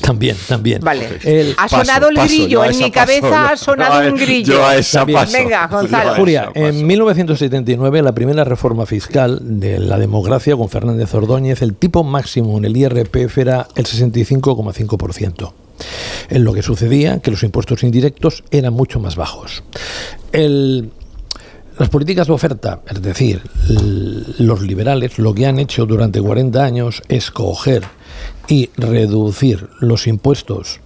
También. Vale. Ha sonado el grillo en mi cabeza, ha sonado un grillo. Yo a esa paso. Venga, Gonzalo. Julia, en 1979, la primera reforma fiscal de la democracia con Fernández Ordóñez, el tipo máximo en el IRPF era el 65,5%. En lo que sucedía, que los impuestos indirectos eran mucho más bajos. Las políticas de oferta, es decir, los liberales, lo que han hecho durante 40 años es coger y reducir los impuestos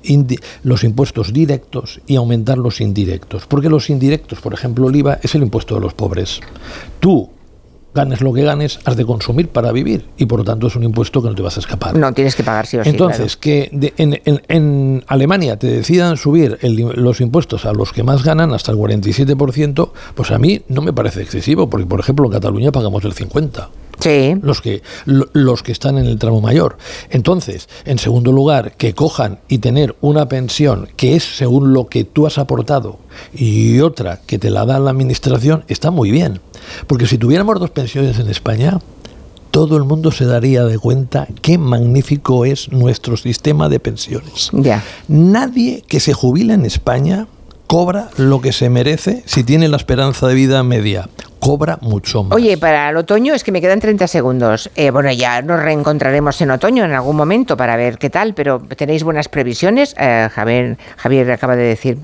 directos y aumentar los indirectos. Porque los indirectos, por ejemplo, el IVA es el impuesto de los pobres. Tú, ganes lo que ganes, has de consumir para vivir y por lo tanto es un impuesto que no te vas a escapar. No, tienes que pagar sí o sí. Entonces, claro, que en Alemania te decidan subir los impuestos a los que más ganan hasta el 47%, pues a mí no me parece excesivo, porque por ejemplo en Cataluña pagamos el 50%. Sí. Los que están en el tramo mayor. Entonces, en segundo lugar, que cojan y tener una pensión que es según lo que tú has aportado y otra que te la da la administración, está muy bien. Porque si tuviéramos dos pensiones en España, todo el mundo se daría de cuenta qué magnífico es nuestro sistema de pensiones. Ya. Nadie que se jubila en España cobra lo que se merece si tiene la esperanza de vida media. Cobra mucho más. Oye, para el otoño es que me quedan 30 segundos. Bueno, ya nos reencontraremos en otoño en algún momento para ver qué tal, pero ¿tenéis buenas previsiones? Javier acaba de decir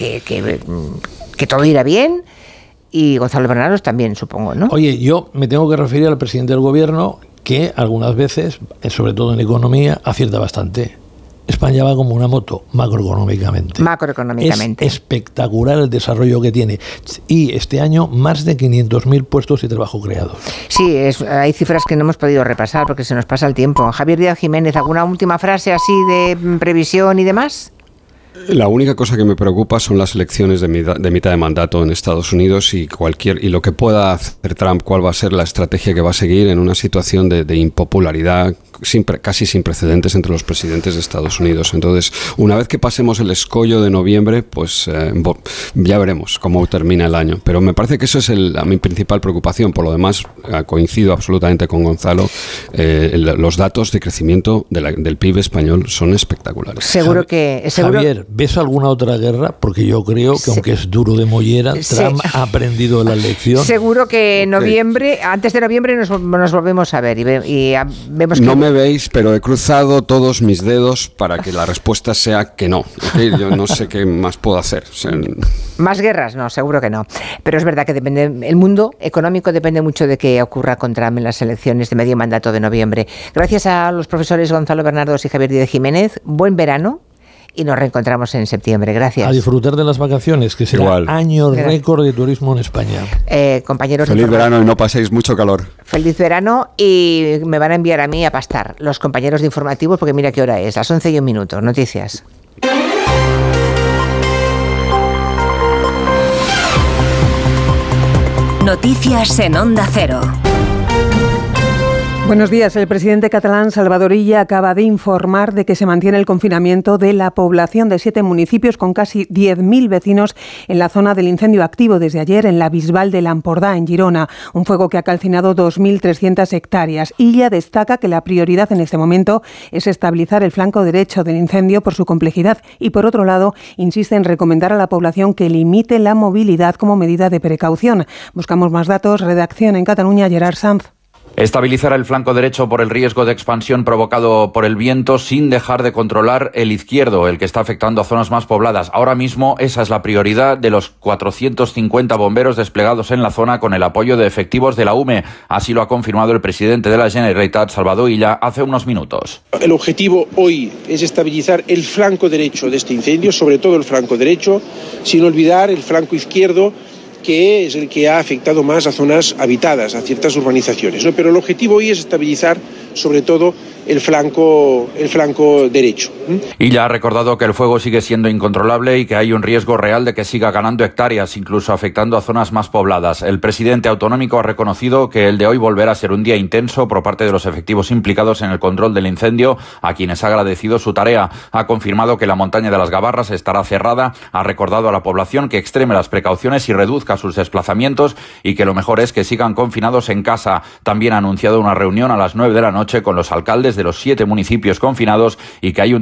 que todo irá bien y Gonzalo Bernardos también, supongo, ¿no? Oye, yo me tengo que referir al presidente del gobierno que algunas veces, sobre todo en economía, acierta bastante. España va como una moto, macroeconómicamente. Macroeconómicamente. Es espectacular el desarrollo que tiene. Y este año, más de 500.000 puestos de trabajo creados. Sí, hay cifras que no hemos podido repasar porque se nos pasa el tiempo. Javier Díaz Jiménez, ¿alguna última frase así de previsión y demás? La única cosa que me preocupa son las elecciones de mitad de mandato en Estados Unidos y lo que pueda hacer Trump, cuál va a ser la estrategia que va a seguir en una situación de impopularidad casi sin precedentes entre los presidentes de Estados Unidos. Entonces, una vez que pasemos el escollo de noviembre, pues ya veremos cómo termina el año. Pero me parece que eso es mi principal preocupación. Por lo demás, coincido absolutamente con Gonzalo. Los datos de crecimiento del PIB español son espectaculares. Javier, ¿ves alguna otra guerra? Porque yo creo que aunque es duro de mollera, Trump ha aprendido la lección. Seguro que en noviembre, antes de noviembre nos volvemos a ver y vemos que... No me veis, pero he cruzado todos mis dedos para que la respuesta sea que no. ¿Okay? Yo no sé qué más puedo hacer. O sea, ¿más guerras? No, seguro que no. Pero es verdad que el mundo económico depende mucho de qué ocurra con Trump en las elecciones de medio mandato de noviembre. Gracias a los profesores Gonzalo Bernardos y Javier Díaz Jiménez. Buen verano. Y nos reencontramos en septiembre. Gracias. A disfrutar de las vacaciones, que será igual. Año récord de turismo en España. Compañeros, feliz verano y no paséis mucho calor. Feliz verano y me van a enviar a mí a pastar los compañeros de informativos porque mira qué hora es, las 11:01. Noticias. Noticias en Onda Cero. Buenos días. El presidente catalán Salvador Illa acaba de informar de que se mantiene el confinamiento de la población de 7 municipios con casi 10.000 vecinos en la zona del incendio activo desde ayer en la Bisbal de l'Empordà, en Girona. Un fuego que ha calcinado 2.300 hectáreas. Illa destaca que la prioridad en este momento es estabilizar el flanco derecho del incendio por su complejidad y, por otro lado, insiste en recomendar a la población que limite la movilidad como medida de precaución. Buscamos más datos. Redacción en Cataluña, Gerard Sanz. Estabilizar el flanco derecho por el riesgo de expansión provocado por el viento sin dejar de controlar el izquierdo, el que está afectando a zonas más pobladas. Ahora mismo esa es la prioridad de los 450 bomberos desplegados en la zona con el apoyo de efectivos de la UME. Así lo ha confirmado el presidente de la Generalitat, Salvador Illa, hace unos minutos. El objetivo hoy es estabilizar el flanco derecho de este incendio, sobre todo el flanco derecho, sin olvidar el flanco izquierdo, que es el que ha afectado más a zonas habitadas, a ciertas urbanizaciones, ¿no? Pero el objetivo hoy es estabilizar sobre todo el flanco derecho. Y ya ha recordado que el fuego sigue siendo incontrolable y que hay un riesgo real de que siga ganando hectáreas, incluso afectando a zonas más pobladas. El presidente autonómico ha reconocido que el de hoy volverá a ser un día intenso por parte de los efectivos implicados en el control del incendio, a quienes ha agradecido su tarea. Ha confirmado que la montaña de las Gavarras estará cerrada, ha recordado a la población que extreme las precauciones y reduzca sus desplazamientos y que lo mejor es que sigan confinados en casa. También ha anunciado una reunión a las 9 de la noche con los alcaldes de los 7 municipios confinados y que hay un